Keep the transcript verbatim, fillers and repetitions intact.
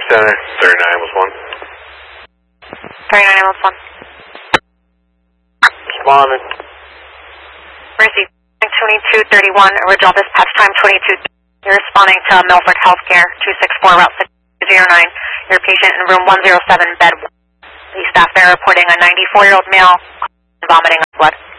Center, thirty-nine was one. thirty-nine was one. Responding. Mercy, twenty-two thirty-one, original dispatch time twenty-two. You're responding to Milford Healthcare, two six four, route six zero nine. Your patient in room one oh seven, bed one. The staff there reporting a ninety-four-year-old male vomiting blood.